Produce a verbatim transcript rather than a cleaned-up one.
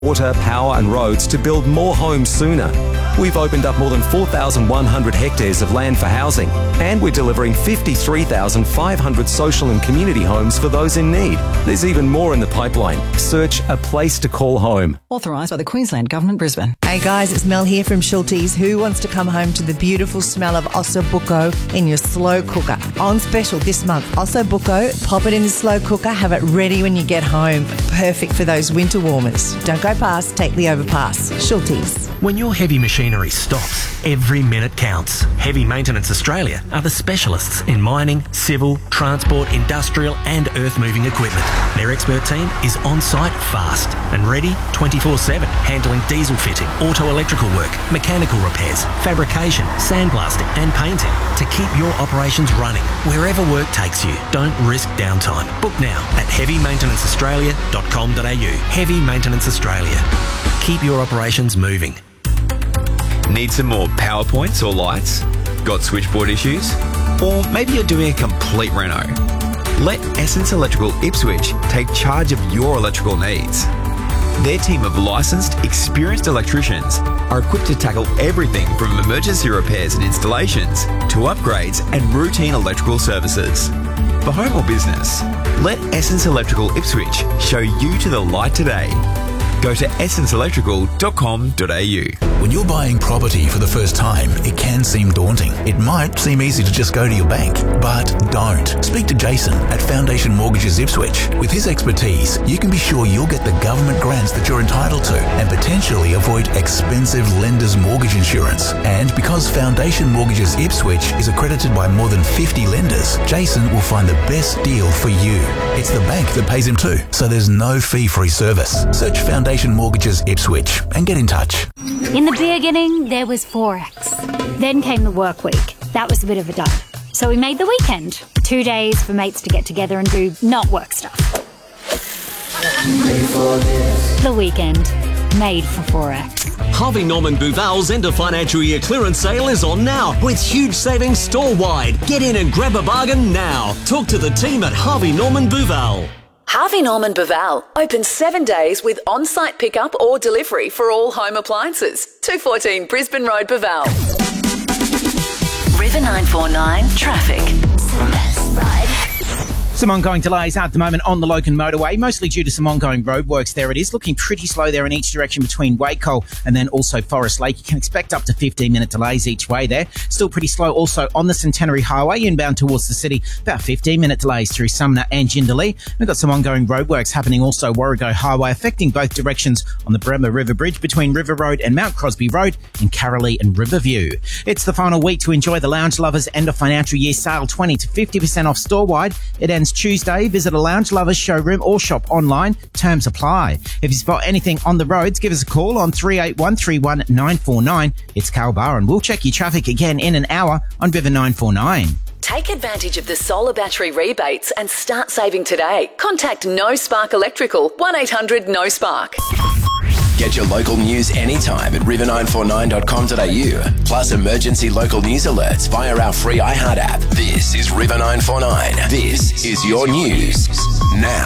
water, power and roads to build more homes sooner. We've opened up more than four thousand one hundred hectares of land for housing, and we're delivering fifty-three thousand five hundred social and community homes for those in need. There's even more in the pipeline. Search A Place to Call Home. Authorised by the Queensland Government, Brisbane. Hey guys, it's Mel here from Schulte's. Who wants to come home to the beautiful smell of ossobuco in your slow cooker? On special this month, ossobuco, pop it in the slow cooker, have it ready when you get home. Perfect for those winter warmers. Don't go past, take the overpass. Schulte's. When your heavy machinery stops, every minute counts. Heavy Maintenance Australia are the specialists in mining, civil, transport, industrial and earth-moving equipment. Their expert team is on-site fast and ready twenty-four seven, handling diesel fitting, auto electrical work, mechanical repairs, fabrication, sandblasting and painting to keep your operations running wherever work takes you. Don't risk downtime. Book now at heavy maintenance australia dot com dot a u. Heavy Maintenance Australia. Keep your operations moving. Need some more PowerPoints or lights? Got switchboard issues? Or maybe you're doing a complete reno? Let Essence Electrical Ipswich take charge of your electrical needs. Their team of licensed, experienced electricians are equipped to tackle everything from emergency repairs and installations to upgrades and routine electrical services. For home or business, let Essence Electrical Ipswich show you to the light today. Go to essence electrical dot com dot a u. When you're buying property for the first time, it can seem daunting. It might seem easy to just go to your bank, but don't. Speak to Jason at Foundation Mortgages Ipswich. With his expertise, you can be sure you'll get the government grants that you're entitled to and potentially avoid expensive lender's mortgage insurance. And because Foundation Mortgages Ipswich is accredited by more than fifty lenders, Jason will find the best deal for you. It's the bank that pays him too, so there's no fee for his service. Search Foundation Mortgages Ipswich and get in touch. In the beginning, there was Forex. Then came the work week. That was a bit of a dud. So we made the weekend. Two days for mates to get together and do not work stuff. The weekend. Made for Forex. Harvey Norman Buval's end of financial year clearance sale is on now with huge savings store-wide. Get in and grab a bargain now. Talk to the team at Harvey Norman Buval. Harvey Norman Buval, open seven days with on-site pickup or delivery for all home appliances. two fourteen Brisbane Road, Buval. River nine four nine traffic. Some ongoing delays at the moment on the Logan motorway, mostly due to some ongoing roadworks there. It is looking pretty slow there in each direction between Wacol and then also Forest Lake. You can expect up to fifteen minute delays each way there. Still pretty slow also on the Centenary Highway inbound towards the city. About fifteen minute delays through Sumner and Jindalee. We've got some ongoing roadworks happening also Warrego Highway affecting both directions on the Bremer River Bridge between River Road and Mount Crosby Road in Carolee and Riverview. It's the final week to enjoy the Lounge Lovers end of financial year sale, twenty to fifty percent off store-wide. It ends Tuesday. Visit a Lounge Lovers showroom or shop online. Terms apply. If you spot anything on the roads, give us a call on three eight one, three one nine four nine. It's Carl Barr and we'll check your traffic again in an hour on River nine four nine. Take advantage of the solar battery rebates and start saving today. Contact No Spark Electrical, one eight hundred no spark. Get your local news anytime at river nine four nine dot com dot a u. Plus emergency local news alerts via our free iHeart app. This is River nine four nine. This is your news now.